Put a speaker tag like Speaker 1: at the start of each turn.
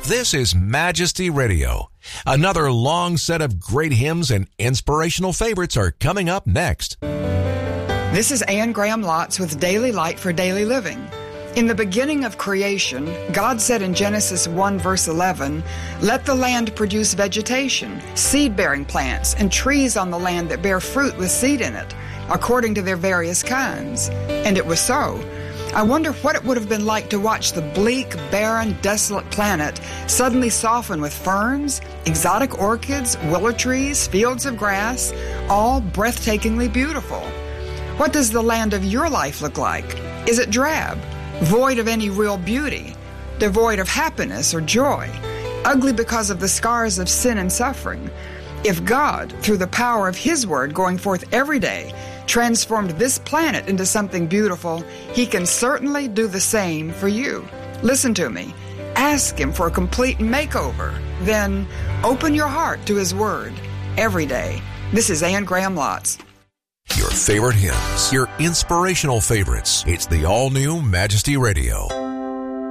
Speaker 1: This is Majesty Radio. Another long set of great hymns and inspirational favorites are coming up next.
Speaker 2: This is Anne Graham Lotz with Daily Light for Daily Living. In the beginning of creation, God said in Genesis 1 verse 11, "Let the land produce vegetation, seed-bearing plants, and trees on the land that bear fruit with seed in it, according to their various kinds." And it was so. I wonder what it would have been like to watch the bleak, barren, desolate planet suddenly soften with ferns, exotic orchids, willow trees, fields of grass, all breathtakingly beautiful. What does the land of your life look like? Is it drab, void of any real beauty, devoid of happiness or joy, ugly because of the scars of sin and suffering? If God, through the power of His Word going forth every day, transformed this planet into something beautiful, He can certainly do the same for you. Listen to me. Ask Him for a complete makeover. Then open your heart to His Word every day. This is Anne Graham Lotz.
Speaker 1: Your favorite hymns, your inspirational favorites. It's the all-new Majesty Radio.